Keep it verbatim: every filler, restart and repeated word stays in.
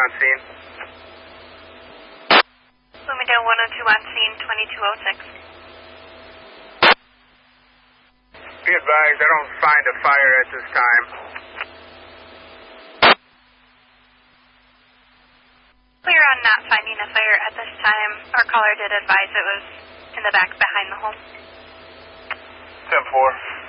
on scene. Bloomingdale one oh two on scene, twenty-two oh six. Be advised, I don't find a fire at this time. Clear on not finding a fire at this time. Our caller did advise it was in the back behind the home. ten four.